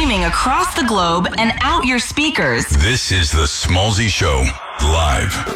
streaming across the globe and out your speakers. This is the Smallzy Show, live.